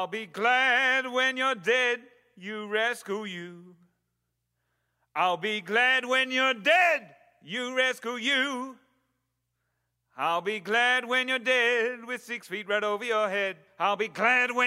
I'll be glad when you're dead, you rascal you. I'll be glad when you're dead, you rascal you. I'll be glad when you're dead with 6 feet right over your head. I'll be glad when